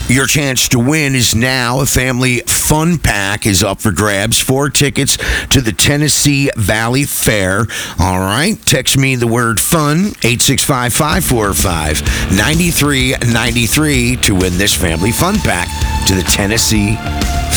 Your chance to win is now. A family fun pack is up for grabs. 4 tickets to the Tennessee Valley Fair. All right. Text me the word fun, 865-545-9393 to win this family fun pack to the Tennessee